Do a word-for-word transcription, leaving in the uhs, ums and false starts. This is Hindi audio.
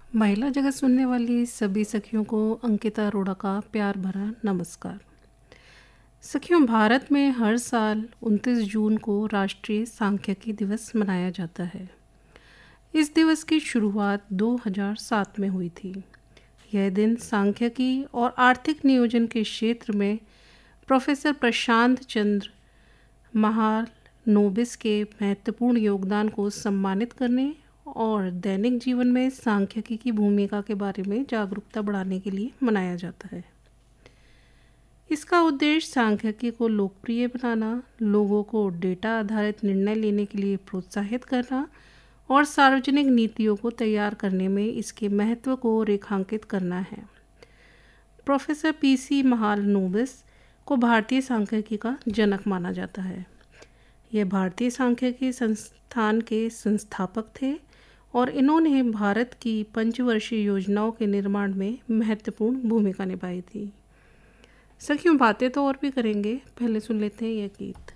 महिला जगत सुनने वाली सभी सखियों को अंकिता अरोड़ा का प्यार भरा नमस्कार। सखियों, भारत में हर साल उनतीस जून को राष्ट्रीय सांख्यिकी दिवस मनाया जाता है। इस दिवस की शुरुआत दो हज़ार सात में हुई थी। यह दिन सांख्यिकी और आर्थिक नियोजन के क्षेत्र में प्रोफेसर प्रशांत चंद्र महालनोबिस के महत्वपूर्ण योगदान को सम्मानित करने और दैनिक जीवन में सांख्यिकी की भूमिका के बारे में जागरूकता बढ़ाने के लिए मनाया जाता है। इसका उद्देश्य सांख्यिकी को लोकप्रिय बनाना, लोगों को डेटा आधारित निर्णय लेने के लिए प्रोत्साहित करना और सार्वजनिक नीतियों को तैयार करने में इसके महत्व को रेखांकित करना है। प्रोफेसर पी सी महालनोबिस को भारतीय सांख्यिकी का जनक माना जाता है। यह भारतीय सांख्यिकी संस्थान के संस्थापक थे और इन्होंने भारत की पंचवर्षीय योजनाओं के निर्माण में महत्वपूर्ण भूमिका निभाई थी। सखियों, बातें तो और भी करेंगे, पहले सुन लेते हैं यह गीत।